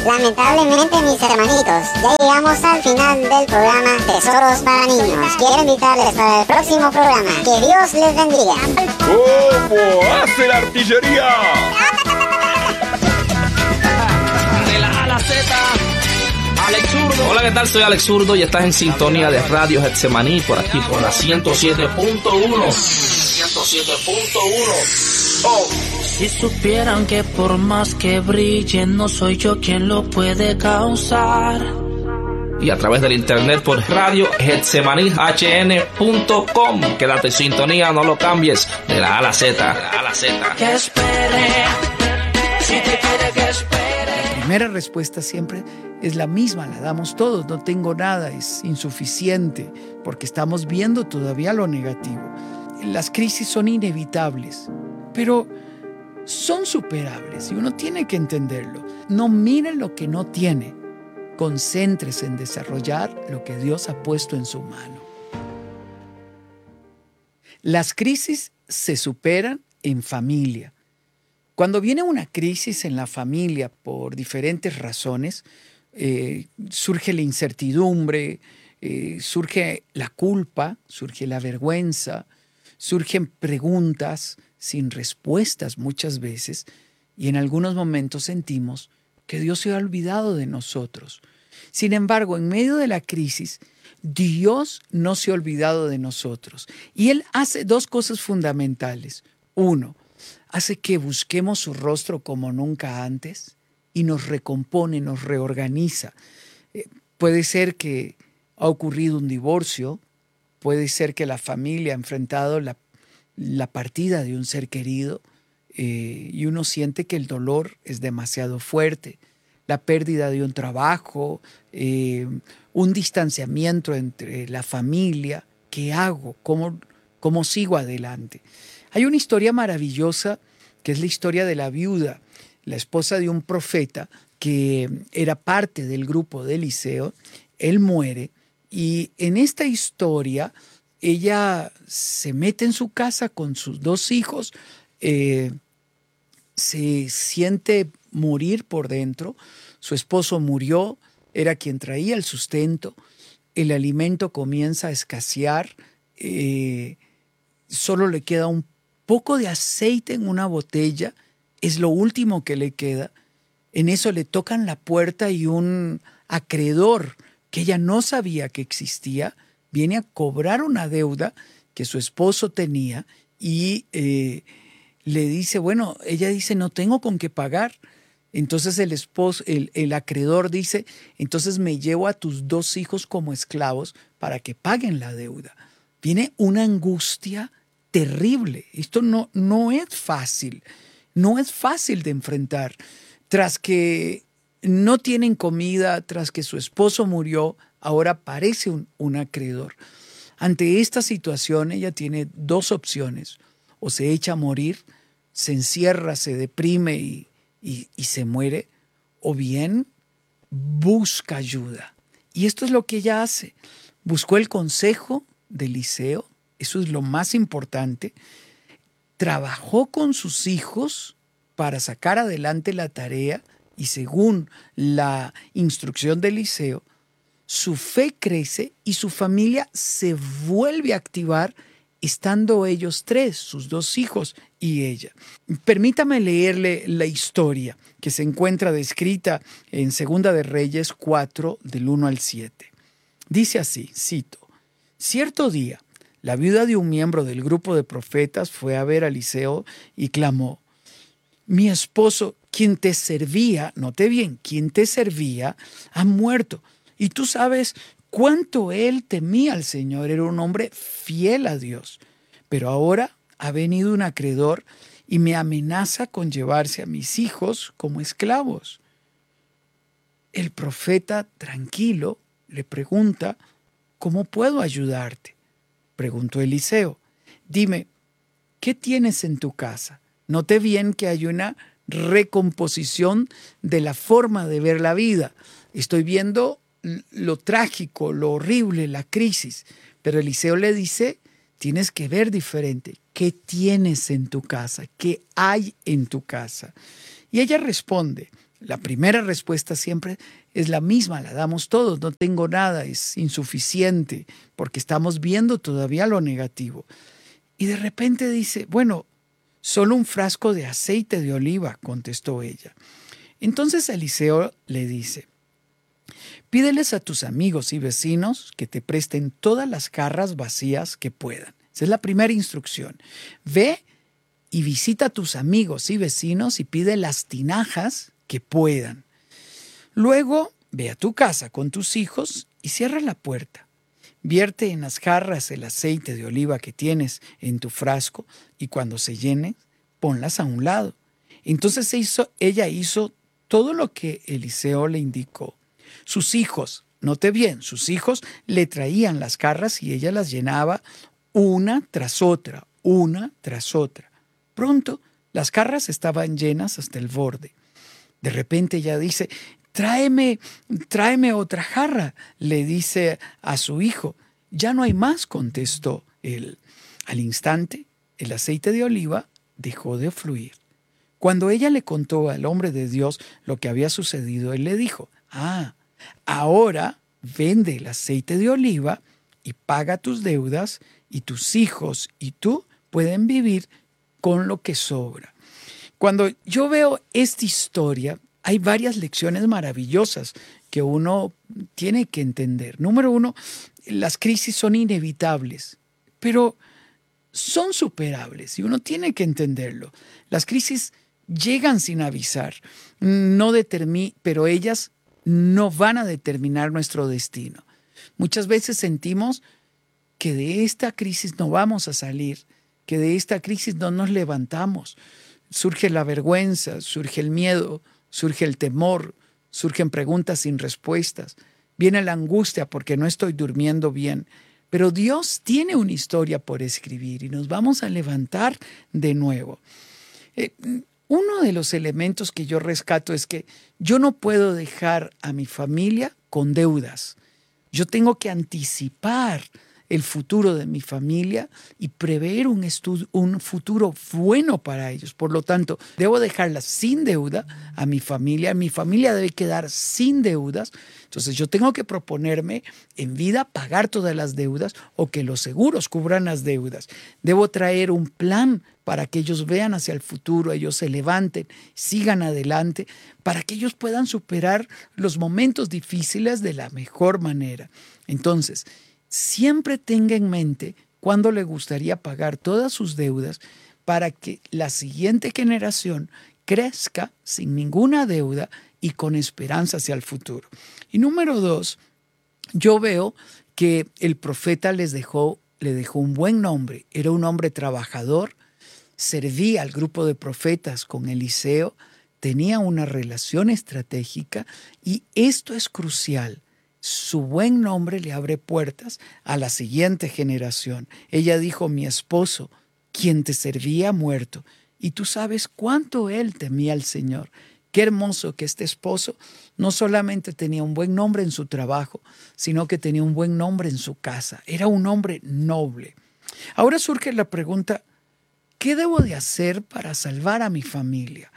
Lamentablemente, mis hermanitos, ya llegamos al final del programa Tesoros para Niños. Quiero invitarles para el próximo programa. Que Dios les bendiga. ¿Cómo hace la artillería? De la A a la Z, Alex Zurdo. Hola, ¿qué tal? Soy Alex Zurdo y estás en sintonía de Radio Getsemaní por aquí, por la 107.1. 107.1. Oh. Si supieran que por más que brillen, no soy yo quien lo puede causar. Y a través del internet por Radio GetsemaníHN.com. Quédate en sintonía, no lo cambies. De la A a la Z, de la A a la Z. Que espere, si te quiere que espere. La primera respuesta siempre es la misma, la damos todos. No tengo nada, es insuficiente, porque estamos viendo todavía lo negativo. Las crisis son inevitables, pero son superables y uno tiene que entenderlo. No mire lo que no tiene. Concéntrese en desarrollar lo que Dios ha puesto en su mano. Las crisis se superan en familia. Cuando viene una crisis en la familia por diferentes razones, surge la incertidumbre, surge la culpa, surge la vergüenza, surgen preguntas sin respuestas muchas veces, y en algunos momentos sentimos que Dios se ha olvidado de nosotros. Sin embargo, en medio de la crisis, Dios no se ha olvidado de nosotros. Y Él hace dos cosas fundamentales. Uno, hace que busquemos su rostro como nunca antes y nos recompone, nos reorganiza. Puede ser que ha ocurrido un divorcio, puede ser que la familia ha enfrentado la partida de un ser querido, y uno siente que el dolor es demasiado fuerte, la pérdida de un trabajo, un distanciamiento entre la familia. ¿Qué hago? ¿Cómo sigo adelante? Hay una historia maravillosa que es la historia de la viuda, la esposa de un profeta que era parte del grupo de Eliseo. Él muere y en esta historia ella se mete en su casa con sus dos hijos, se siente morir por dentro. Su esposo murió, era quien traía el sustento, el alimento comienza a escasear, solo le queda un poco de aceite en una botella, es lo último que le queda. En eso le tocan la puerta y un acreedor que ella no sabía que existía viene a cobrar una deuda que su esposo tenía y le dice, bueno, ella dice, no tengo con qué pagar. Entonces el acreedor dice, entonces me llevo a tus dos hijos como esclavos para que paguen la deuda. Viene una angustia terrible. Esto no es fácil, no es fácil de enfrentar. Tras que no tienen comida, tras que su esposo murió, ahora aparece un acreedor. Ante esta situación ella tiene dos opciones: o se echa a morir, se encierra, se deprime y se muere, o bien busca ayuda. Y esto es lo que ella hace. Buscó el consejo de Eliseo, eso es lo más importante. Trabajó con sus hijos para sacar adelante la tarea y según la instrucción de Eliseo, su fe crece y su familia se vuelve a activar estando ellos tres, sus dos hijos y ella. Permítame leerle la historia que se encuentra descrita en Segunda de Reyes 4, del 1 al 7. Dice así, cito: cierto día, la viuda de un miembro del grupo de profetas fue a ver a Eliseo y clamó: mi esposo, quien te servía, note bien, quien te servía, ha muerto. Y tú sabes cuánto él temía al Señor, era un hombre fiel a Dios. Pero ahora ha venido un acreedor y me amenaza con llevarse a mis hijos como esclavos. El profeta, tranquilo, le pregunta: ¿cómo puedo ayudarte? Preguntó Eliseo: dime, ¿qué tienes en tu casa? Note bien que hay una recomposición de la forma de ver la vida. Estoy viendo lo trágico, lo horrible, la crisis. Pero Eliseo le dice, tienes que ver diferente. ¿Qué tienes en tu casa? ¿Qué hay en tu casa? Y ella responde. La primera respuesta siempre es la misma, la damos todos, no tengo nada, es insuficiente, porque estamos viendo todavía lo negativo. Y de repente dice, bueno, solo un frasco de aceite de oliva, contestó ella. Entonces Eliseo le dice, pídeles a tus amigos y vecinos que te presten todas las jarras vacías que puedan. Esa es la primera instrucción. Ve y visita a tus amigos y vecinos y pide las tinajas que puedan. Luego, ve a tu casa con tus hijos y cierra la puerta. Vierte en las jarras el aceite de oliva que tienes en tu frasco y cuando se llenen, ponlas a un lado. Entonces ella hizo todo lo que Eliseo le indicó. Sus hijos, note bien, sus hijos le traían las jarras y ella las llenaba una tras otra, una tras otra. Pronto, las jarras estaban llenas hasta el borde. De repente ella dice, tráeme otra jarra, le dice a su hijo. Ya no hay más, contestó él. Al instante, el aceite de oliva dejó de fluir. Cuando ella le contó al hombre de Dios lo que había sucedido, él le dijo, ahora vende el aceite de oliva y paga tus deudas y tus hijos y tú pueden vivir con lo que sobra. Cuando yo veo esta historia, hay varias lecciones maravillosas que uno tiene que entender. Número uno, las crisis son inevitables, pero son superables y uno tiene que entenderlo. Las crisis llegan sin avisar, pero ellas no van a determinar nuestro destino. Muchas veces sentimos que de esta crisis no vamos a salir, que de esta crisis no nos levantamos. Surge la vergüenza, surge el miedo, surge el temor, surgen preguntas sin respuestas, viene la angustia porque no estoy durmiendo bien. Pero Dios tiene una historia por escribir y nos vamos a levantar de nuevo. Uno de los elementos que yo rescato es que yo no puedo dejar a mi familia con deudas. Yo tengo que anticipar el futuro de mi familia y prever un futuro bueno para ellos. Por lo tanto, debo dejarla sin deuda a mi familia. Mi familia debe quedar sin deudas. Entonces, yo tengo que proponerme en vida pagar todas las deudas o que los seguros cubran las deudas. Debo traer un plan para que ellos vean hacia el futuro, ellos se levanten, sigan adelante, para que ellos puedan superar los momentos difíciles de la mejor manera. Entonces, siempre tenga en mente cuándo le gustaría pagar todas sus deudas para que la siguiente generación crezca sin ninguna deuda y con esperanza hacia el futuro. Y número 2, yo veo que el profeta le dejó un buen nombre. Era un hombre trabajador, servía al grupo de profetas con Eliseo, tenía una relación estratégica y esto es crucial. Su buen nombre le abre puertas a la siguiente generación. Ella dijo, mi esposo, quien te servía, ha muerto. Y tú sabes cuánto él temía al Señor. Qué hermoso que este esposo no solamente tenía un buen nombre en su trabajo, sino que tenía un buen nombre en su casa. Era un hombre noble. Ahora surge la pregunta, ¿qué debo de hacer para salvar a mi familia?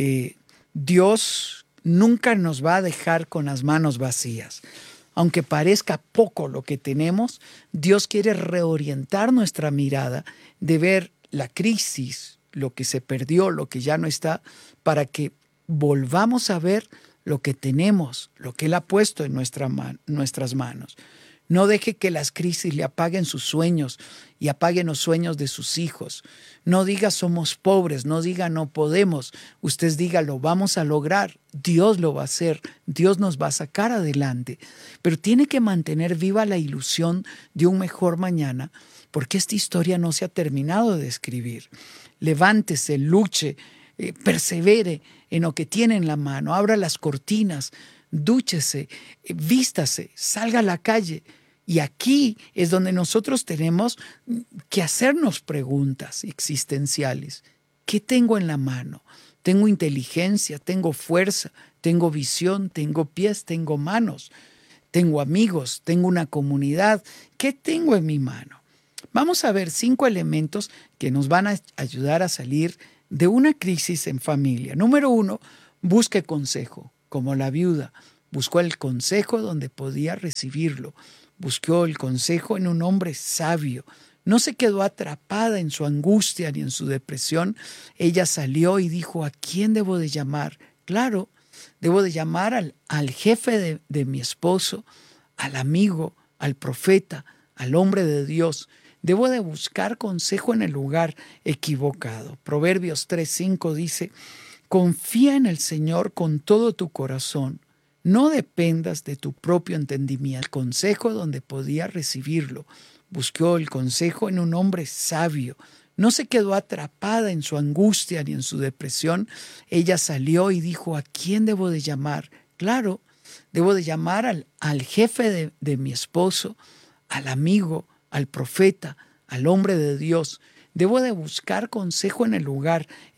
Dios nunca nos va a dejar con las manos vacías. Aunque parezca poco lo que tenemos, Dios quiere reorientar nuestra mirada de ver la crisis, lo que se perdió, lo que ya no está, para que volvamos a ver lo que tenemos, lo que Él ha puesto en nuestras manos. No deje que las crisis le apaguen sus sueños y apaguen los sueños de sus hijos. No diga somos pobres, no diga no podemos. Usted diga lo vamos a lograr, Dios lo va a hacer, Dios nos va a sacar adelante. Pero tiene que mantener viva la ilusión de un mejor mañana, porque esta historia no se ha terminado de escribir. Levántese, luche, persevere en lo que tiene en la mano, abra las cortinas, dúchese, vístase, salga a la calle. Y aquí es donde nosotros tenemos que hacernos preguntas existenciales. ¿Qué tengo en la mano? Tengo inteligencia, tengo fuerza, tengo visión, tengo pies, tengo manos, tengo amigos, tengo una comunidad. ¿Qué tengo en mi mano? Vamos a ver 5 elementos que nos van a ayudar a salir de una crisis en familia. Número 1, busque consejo, como la viuda. Buscó el consejo donde podía recibirlo. Buscó el consejo en un hombre sabio. No se quedó atrapada en su angustia ni en su depresión. Ella salió y dijo, ¿a quién debo de llamar? Claro, debo de llamar al jefe de mi esposo, al amigo, al profeta, al hombre de Dios. Debo de buscar consejo en el lugar equivocado. Proverbios 3:5 dice, confía en el Señor con todo tu corazón. No dependas de tu propio entendimiento. El consejo donde podía recibirlo. Buscó el consejo en un hombre sabio. No se quedó atrapada en su angustia ni en su depresión. Ella salió y dijo, ¿a quién debo de llamar? Claro, debo de llamar al jefe de mi esposo, al amigo, al profeta, al hombre de Dios. Debo de buscar consejo en el lugar